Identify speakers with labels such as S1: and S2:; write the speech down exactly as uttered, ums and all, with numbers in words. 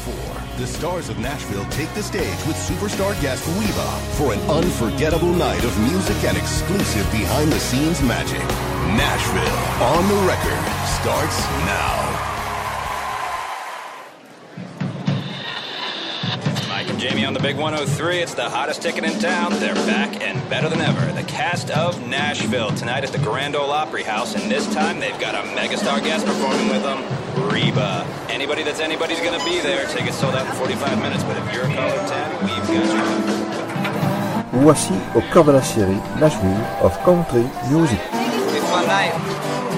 S1: four, the stars of Nashville take the stage with superstar guest Reba for an unforgettable night of music and exclusive behind-the-scenes magic. Nashville on the Record starts now.
S2: Mike and Jamie on the Big one oh three. It's the hottest ticket in town. They're back and better than ever. The cast of Nashville tonight at the Grand Ole Opry House, and this time they've got a megastar guest performing with them, Reba. Anybody that's anybody's going to be there. Tickets sold out in forty-five minutes, but if you're a caller ten, we've got you.
S3: Voici au cœur de la série Nashville of Country Music.
S4: It's one night.